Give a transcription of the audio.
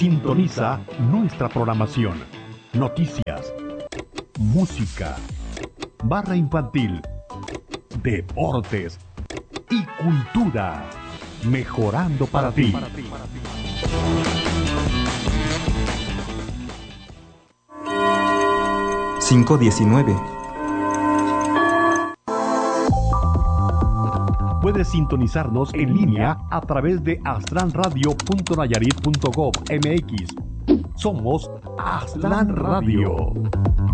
Sintoniza nuestra programación. Noticias, música, barra infantil, deportes y cultura. Mejorando para ti. 519. Puedes sintonizarnos en línea a través de astlanradio.nayarit.gov.mx. Somos Astlan Radio.